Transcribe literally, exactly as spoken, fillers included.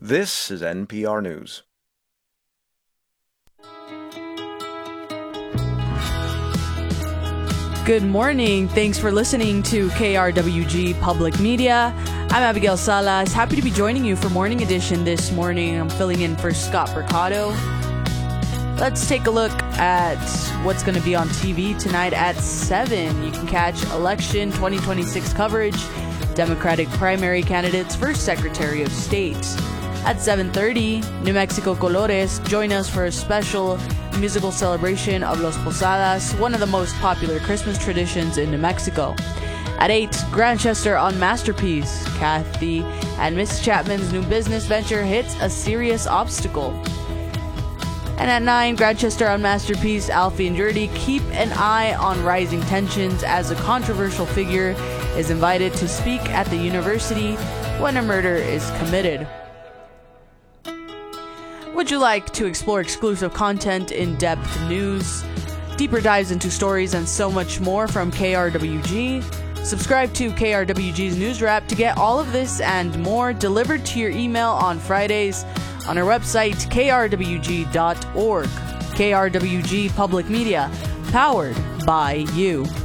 This is N P R News. Good morning. Thanks for listening to K R W G Public Media. I'm Abigail Salas. Happy to be joining you for Morning Edition this morning. I'm filling in for Scott Mercado. Let's take a look at what's going to be on T V tonight at seven. You can catch election twenty twenty-six coverage, Democratic primary candidates for Secretary of State. At seven thirty, New Mexico Colores join us for a special musical celebration of Los Posadas, one of the most popular Christmas traditions in New Mexico. At eight, Grantchester on Masterpiece. Kathy and Miss Chapman's new business venture hits a serious obstacle. And at nine, Grantchester on Masterpiece, Alfie and Jordy keep an eye on rising tensions as a controversial figure is invited to speak at the university when a murder is committed. Would you like to explore exclusive content, in-depth news, deeper dives into stories, and so much more from K R W G? Subscribe to K R W G's News Wrap to get all of this and more delivered to your email on Fridays on our website, K R W G dot org. K R W G Public Media, powered by you.